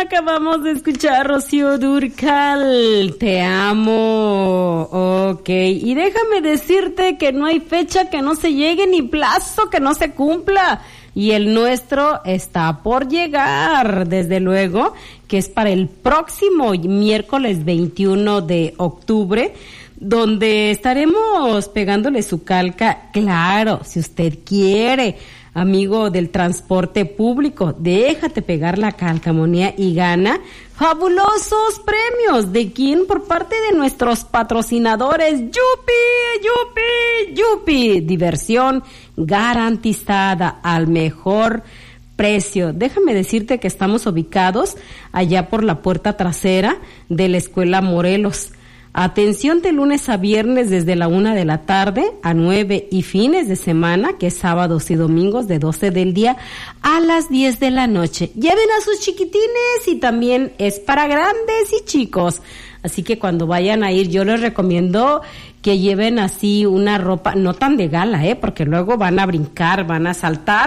Acabamos de escuchar a Rocío Dúrcal, Te amo. Ok, y déjame decirte que no hay fecha que no se llegue ni plazo que no se cumpla. Y el nuestro está por llegar, desde luego, que es para el próximo miércoles 21 de octubre, donde estaremos pegándole su calca, claro, si usted quiere. Amigo del transporte público, déjate pegar la calcamonía y gana fabulosos premios. ¿De quién? Por parte de nuestros patrocinadores. ¡Yupi! Diversión garantizada al mejor precio. Déjame decirte que estamos ubicados allá por la puerta trasera de la Escuela Morelos. Atención de lunes a viernes desde la 1 de la tarde a 9 y fines de semana, que es sábados y domingos de 12 del día a las 10 de la noche. Lleven a sus chiquitines y también es para grandes y chicos. Así que cuando vayan a ir, yo les recomiendo que lleven así una ropa, no tan de gala, porque luego van a brincar, van a saltar.